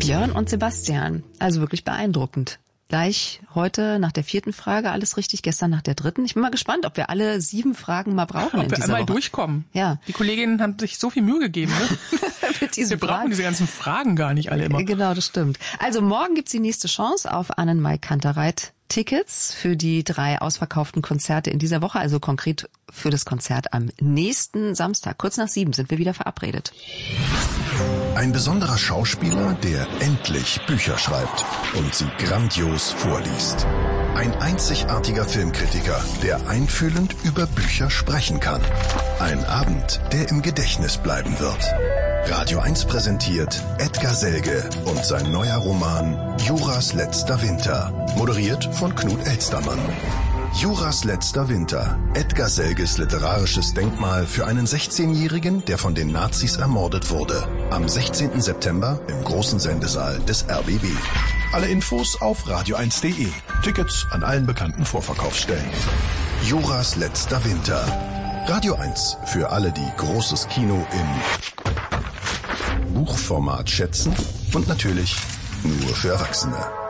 Björn und Sebastian. Also wirklich beeindruckend. Gleich heute nach der 4. Frage alles richtig, gestern nach der 3. Ich bin mal gespannt, ob wir alle 7 Fragen mal brauchen in dieser Woche. Ob wir einmal durchkommen. Ja. Die Kolleginnen haben sich so viel Mühe gegeben. Ne? Wir brauchen diese ganzen Fragen gar nicht alle immer. Genau, das stimmt. Also morgen gibt's die nächste Chance auf Annenmai Kantereit Tickets für die 3 ausverkauften Konzerte in dieser Woche, also konkret für das Konzert am nächsten Samstag. Kurz nach 7 sind wir wieder verabredet. Ein besonderer Schauspieler, der endlich Bücher schreibt und sie grandios vorliest. Ein einzigartiger Filmkritiker, der einfühlend über Bücher sprechen kann. Ein Abend, der im Gedächtnis bleiben wird. Radio 1 präsentiert Edgar Selge und sein neuer Roman Juras letzter Winter. Moderiert von Knut Elstermann. Juras letzter Winter. Edgar Selges literarisches Denkmal für einen 16-Jährigen, der von den Nazis ermordet wurde. Am 16. September im großen Sendesaal des RBB. Alle Infos auf radio1.de. Tickets an allen bekannten Vorverkaufsstellen. Juras letzter Winter. Radio 1 für alle, die großes Kino im Buchformat schätzen und natürlich nur für Erwachsene.